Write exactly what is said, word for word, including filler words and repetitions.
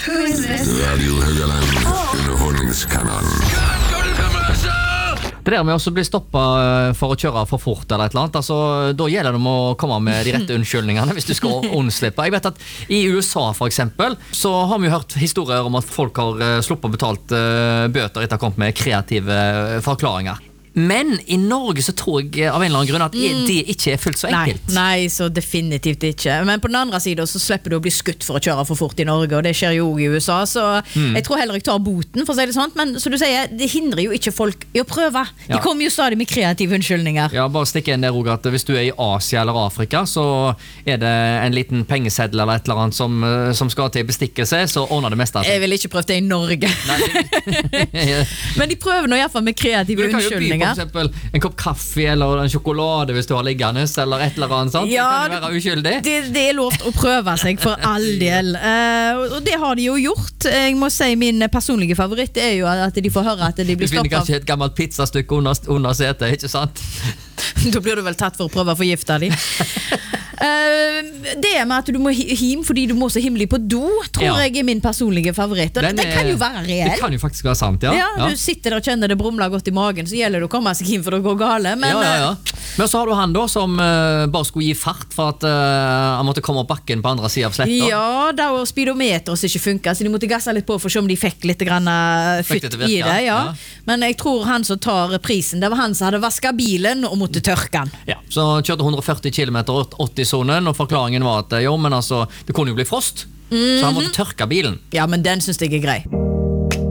Radio Högaland, underhållningskanalen. Det der med å bli stoppet for å kjøre for fort eller et eller annet, altså, da gjelder det om å komme med de rette unnskyldningene hvis du skal unnslippe. Jeg vet at i U S A for eksempel, så har vi jo hørt historier om at folk har sluppet betalt bøter etter å ha kommet med kreative forklaringer. Men i Norge så tror jeg av en eller annen grunn at det ikke er fullt så enkelt. Nei, nei, så definitivt ikke. Men på den andre siden så slipper du å bli skutt for å kjøre for fort i Norge, og det skjer jo i U S A, så mm. jeg tror heller jeg tar boten, for å si det sånn. Men så du sier, det hindrer jo ikke folk i å prøve. De ja. kommer jo stadig med kreative unnskyldninger. Ja, bare stikke inn der også at hvis du er i Asia eller Afrika, så er det en liten pengeseddel eller et eller annet som, som skal til bestikkelse, så ordner det meste. Jeg vil ikke prøve det i Norge. Men de prøver nå i hvert fall med kreative unnskyldninger. For eksempel en kopp kaffe eller en sjokolade hvis du har liggende eller et eller annet sånt. Ja, det kan jo være uskyldig. Det, det er lov å prøve seg for all del. Uh, og det har de jo gjort. Jeg må si min personlige favoritt er jo at de får høre at de blir stoppet. Du finner kanskje et gammelt pizzastykke under, under setet, ikke sant? Da blir du vel tatt for å prøve å forgifte de. Uh, det med at du må him fordi du må så himmelig på do, tror ja. jeg er min personlige favoritt. Og det, det kan jo være reell. Det kan jo faktisk være sant, ja. Ja, ja. Du sitter der og kjenner det brumler godt i magen, så gjelder det å komme seg hjem for å gå gale. Men, ja, ja, ja. men så har du han da som uh, bare skulle gi fart for at uh, han måtte komme opp bakken på andre siden av sletta. Ja, da var speedometeret ikke funket, så de måtte gasse litt på for å se om de fikk litt grann fytt i det. Ja. Ja. Men jeg tror han som tar prisen, det var han som hadde vasket bilen og måtte tørke den. Ja, så kjørte hundre og førti kilometer åtti-sonen, og forklaringen var at jo, men altså, det kunne jo bli frost, mm-hmm. så han måtte tørke bilen. Ja, men den synes jeg er grei.